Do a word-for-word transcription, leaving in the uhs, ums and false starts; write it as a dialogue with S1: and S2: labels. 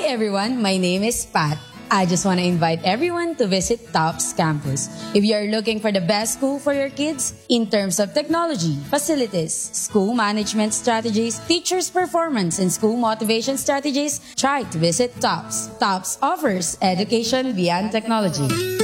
S1: everyone, my name is Pat. I just want to invite everyone to visit TOPS campus. If you are looking for the best school for your kids in terms of technology, facilities, school management strategies, teachers' performance, and school motivation strategies, try to visit TOPS. TOPS offers education beyond technology.